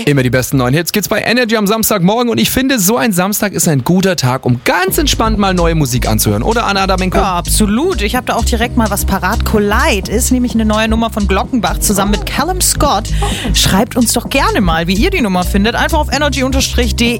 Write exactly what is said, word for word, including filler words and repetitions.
Immer die besten neuen Hits gibt's bei Energy am Samstagmorgen und ich finde, so ein Samstag ist ein guter Tag, um ganz entspannt mal neue Musik anzuhören. Oder, Anna Adamenko? Ja, absolut. Ich habe da auch direkt mal was parat. Collide ist nämlich eine neue Nummer von Glockenbach zusammen mit Callum Scott. Schreibt uns doch gerne mal, wie ihr die Nummer findet. Einfach auf energy-de